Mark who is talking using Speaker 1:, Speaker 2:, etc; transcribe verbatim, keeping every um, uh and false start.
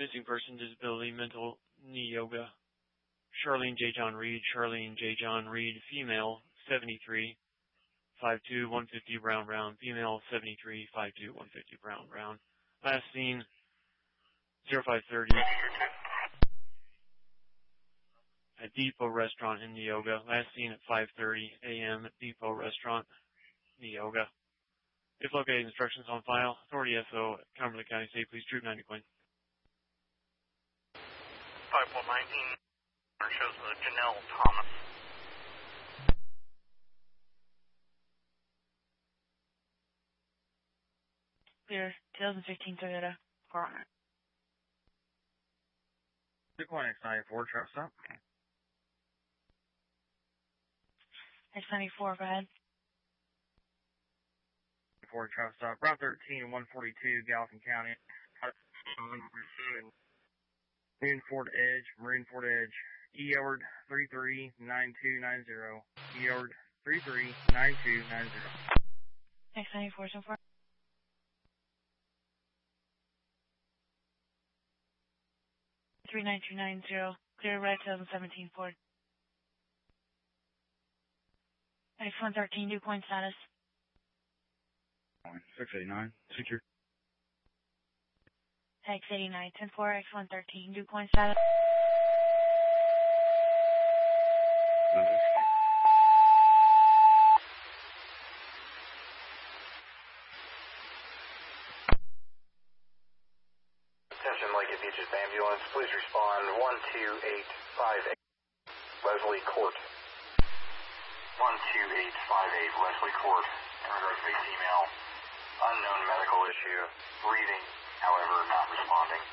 Speaker 1: missing person, disability, mental, knee yoga. Charlene J. John Reed, Charlene J. John Reed, female, seventy-three, five two, one fifty, brown, brown, female, seventy-three, five two, one fifty, brown, brown. Last seen, zero five thirty, at Depot Restaurant in Neoga. Last seen at five thirty a m at Depot Restaurant, Neoga. If located, instructions on file. Authority S O, Cumberland County State Police, Troop ninety, Quinn.
Speaker 2: five one nineteen shows the Janelle Thomas.
Speaker 3: Clear, twenty fifteen Toyota Corolla.
Speaker 4: two point X ninety-four, truck stop.
Speaker 3: X ninety-four, go ahead.
Speaker 4: Ford truck stop. Route thirteen, one forty-two, Gallatin County. Marine Ford Edge, Marine Ford Edge. E Edward three three nine two nine zero. E Edward three three nine two nine zero.
Speaker 3: X ninety-four so far. three nine two nine zero. Clear red twenty seventeen Ford. X one thirteen, dew point status.
Speaker 4: six eighty-nine, secure.
Speaker 3: X eighty-nine, ten four, X one thirteen, dew point status.
Speaker 4: Mm-hmm.
Speaker 2: Attention Lake Beaches ambulance, please respond one two eight five eight Leslie Court. one two eight five eight Leslie Court. In regards to a female, unknown medical issue, breathing, however, not responding.